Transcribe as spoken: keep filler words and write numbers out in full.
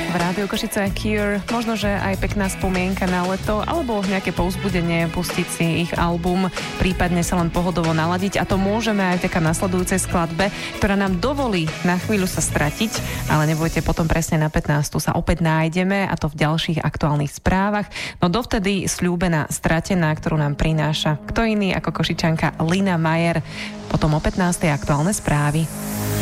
V Rádiu Košice Cure, možno, že aj pekná spomienka na leto, alebo nejaké povzbudenie pustiť si ich album, prípadne sa len pohodovo naladiť. A to môžeme aj taká nasledujúcej skladbe, ktorá nám dovolí na chvíľu sa stratiť, ale nebojte, potom presne na pätnástu sa opäť nájdeme, a to v ďalších aktuálnych správach. No dovtedy sľúbená stratená, ktorú nám prináša kto iný ako Košičanka Lina Majer. Potom o pätnástej aktuálne správy.